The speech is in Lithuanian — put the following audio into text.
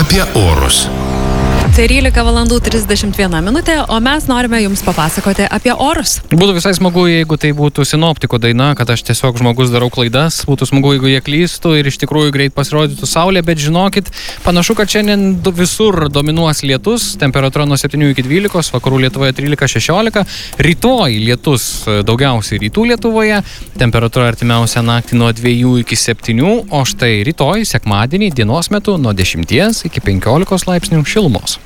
apie orus. 13 valandų 31 minutė, o mes norime jums papasakoti apie orus. Būtų visai smagu, jeigu tai būtų sinoptiko daina, kad aš tiesiog žmogus darau klaidas. Būtų smagu, jeigu jie klystų ir iš tikrųjų greit pasirodytų saulė, bet žinokit, panašu, kad šiandien visur dominuos lietus, temperatūra nuo 7 iki 12, vakarų Lietuvoje 13-16, rytoj lietus daugiausiai rytų Lietuvoje, temperatūra artimiausia naktį nuo 2 iki 7, o štai rytoj, sekmadienį, dienos metu nuo 10 iki 15 laipsnių šilumos.